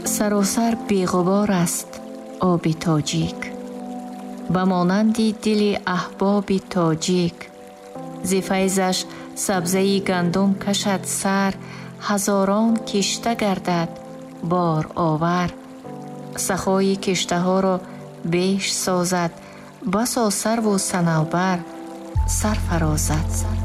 سراسر بیغبار است آب تاجیک، به مانندی دل احباب تاجیک. ز فیضش سبزه گندم کشد سر، هزاران کشته گردد بار آور. سخای کشته ها را بیش سازد، بسا سرو و صنوبر سر فرازد.